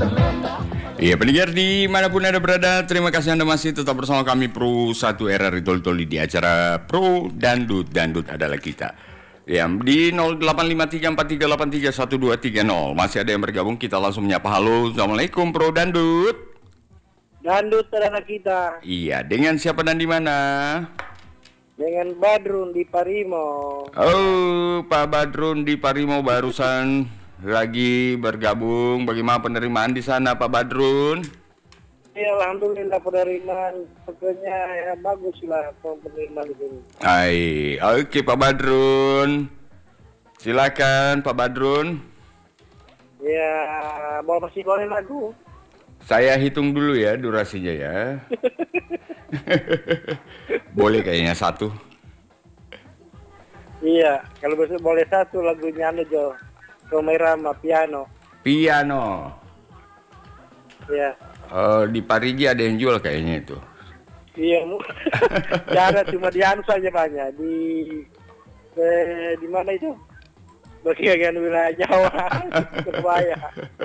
Iya, pendengar dimanapun Anda berada, terima kasih Anda masih tetap bersama kami Pro 1 RRI Tol-Toli di acara Pro Dandut. Dandut adalah kita. Ya, di 085343831230 masih ada yang bergabung, kita langsung menyapa. Halo, Assalamualaikum Pro Dandut. Dandut adalah kita. Iya, dengan siapa dan di mana? Dengan Badrun di Parimo. Oh, Pak Badrun di Parimo barusan lagi bergabung. Bagaimana penerimaan di sana, Pak Badrun? Ya, alhamdulillah penerimaan pokoknya ya bagus lah penerimaan di sini. Oke Pak Badrun. Silakan Pak Badrun. Ya, masih boleh lagu. Saya hitung dulu ya durasinya ya. Boleh kayaknya satu. Iya, kalau boleh satu lagunya Jo. Romerama piano. Piano. Ya. Di Parigi ada yang jual kayaknya itu. Iya, ya ada cuma di anu saja banyak di mana itu? Bagian wilayah Jawa, Surabaya.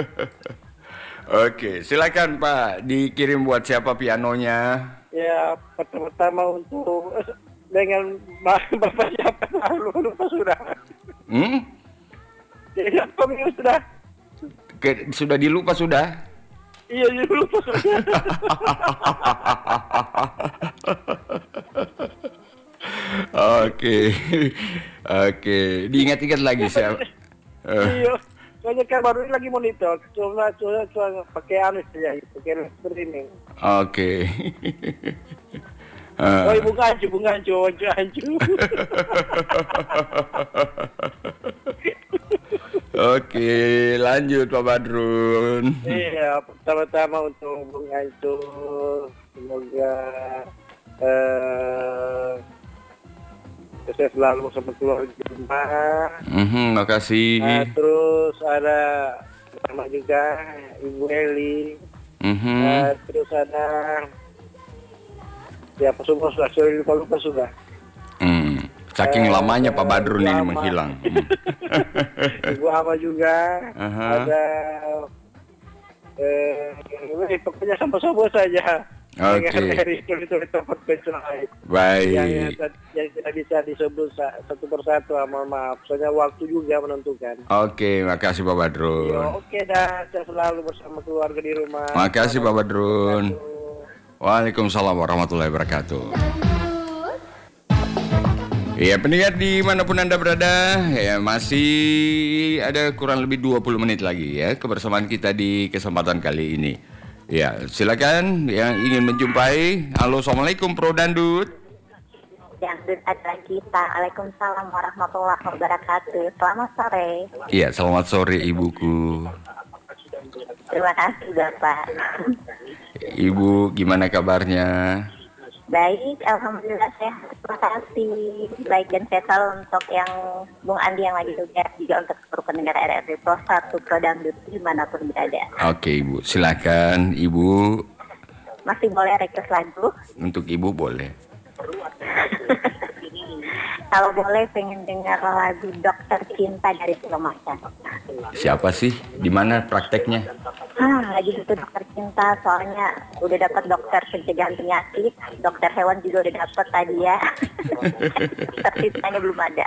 Oke, silakan Pak, dikirim buat siapa pianonya? Ya, pertama untuk dengan Bapak siapa lupa sudah. Jadi kami sudah. Sudah dilupa sudah? Iya, lupa sudah. Oke, diingat-ingat lagi siapa? Iya, soalnya kan baru ini lagi monitor, cuma pakai anu saja, pakai streaming. Oke. Oh, bunga ancu. Oke, lanjut Pak Badrun. Iya, pertama-tama untuk bunga itu semoga saya selalu sama keluarga di rumah. Makasih. Terus ada sama juga Ibu Eli. Terus ada siapa semua sudah lupa sudah. Saking lamanya Pak Badrun ini menghilang. Ibu Ama juga. Ada pokoknya sama-sama saja. Oke. Dari tempat pencelai. Baik. Yang tidak bisa disebut satu persatu, maaf. Soalnya waktu juga menentukan. Oke, makasih Pak Badrun. Oke dah, saya selalu bersama keluarga di rumah. Makasih Pak Badrun. Waalaikumsalam warahmatullahi wabarakatuh. Ya, pendengar dimanapun Anda berada, ya masih ada kurang lebih 20 menit lagi ya kebersamaan kita di kesempatan kali ini. Ya, silakan yang ingin menjumpai. Halo, Assalamualaikum Pro Dandut. Dandut adalah kita. Waalaikumsalam warahmatullahi wabarakatuh. Selamat sore. Iya, selamat sore ibuku. Terima kasih Bapak. Ibu, gimana kabarnya? Baik, alhamdulillah sehat. Terima kasih. Baik dan sehat selalu untuk yang Bung Andi yang lagi tugas, juga untuk seluruh pendengar RRI Pro 1 Pro Dandut dimanapun berada. Oke Ibu, silakan Ibu. Masih boleh request lagu? Untuk Ibu boleh. Kalau boleh pengen dengar lagu Dokter Cinta dari Sukamata. Siapa sih? Di mana prakteknya? Lagi butuh dokter cinta, soalnya udah dapat dokter pencegahan penyakit, dokter hewan juga udah dapat tadi ya. Dokter cintanya belum ada.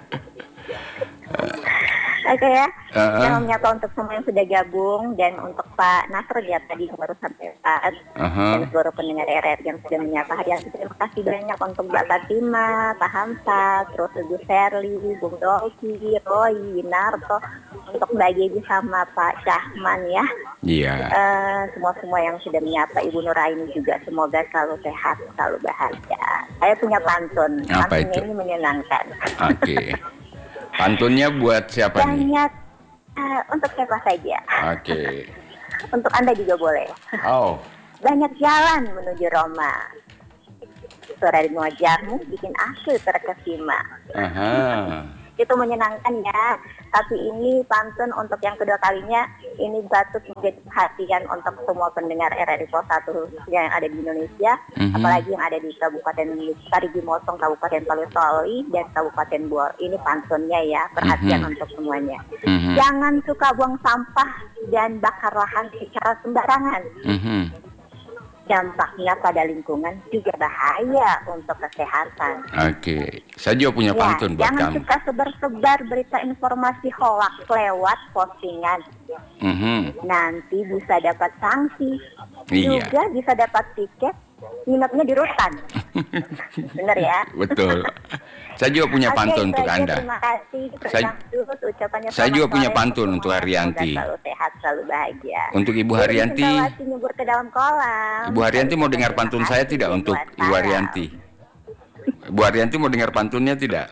Oke ya, yang menyapa untuk semua yang sudah gabung dan untuk Pak Nasr ya tadi yang baru sampai saat dan seluruh pendengar RR yang sudah menyapa hadiah. Terima kasih banyak untuk Mbak Fatima, Pak Hamsa, terus Ibu Sherly, Bung Dolki, Roy, Winarto, untuk Mbak Geji sama Pak Syahman ya. Iya. Semua yang sudah menyapa, Ibu Nuraini juga semoga selalu sehat, selalu bahagia. Saya punya pantun, Apa pantunnya itu? ini menyenangkan. Oke. Pantunnya buat siapa nih? Banyak untuk siapa saja. Oke. Untuk Anda juga boleh. Oh. Banyak jalan menuju Roma. Suara di wajahmu bikin aku terkesima. itu menyenangkan ya. Tapi ini pantun untuk yang kedua kalinya ini patut menjadi perhatian untuk semua pendengar RRI Pos 1 yang ada di Indonesia, apalagi yang ada di Kabupaten Parigi Motong, Kabupaten Palu-Soli, dan Kabupaten Bor. Ini pantunnya ya, perhatian untuk semuanya. Jangan suka buang sampah dan bakar lahan secara sembarangan. Dampaknya pada lingkungan juga bahaya untuk kesehatan. Oke, saya juga punya pantun buat jangan kamu. suka sebar-sebar berita informasi hoax lewat postingan. Nanti bisa dapat sanksi, juga bisa dapat tiket, nginepnya di rutan. Bener ya? Betul. Saya juga punya pantun untuk Anda. Terima kasih. Saya juga punya pantun untuk Haryanti. Selalu sehat, selalu bahagia. Untuk Ibu Haryanti. Nyebur ke dalam kolam. Ibu Haryanti mau dengar pantun saya tidak untuk Ibu Haryanti? Ibu Haryanti mau dengar pantunnya tidak?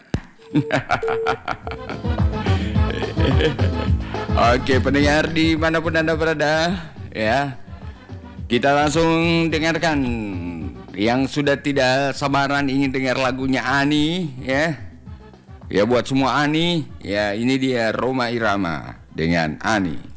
Oke, pendengar dimanapun Anda berada, ya, kita langsung dengarkan yang sudah tidak sabaran ingin dengar lagunya Ani, ya. Ya buat semua Ani, ya ini dia Rhoma Irama dengan Ani.